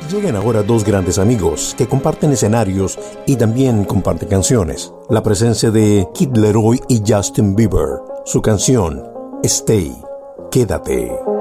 Llegan ahora dos grandes amigos que comparten escenarios y también comparten canciones. La presencia de Kid Laroi y Justin Bieber. Su canción, Stay, Quédate.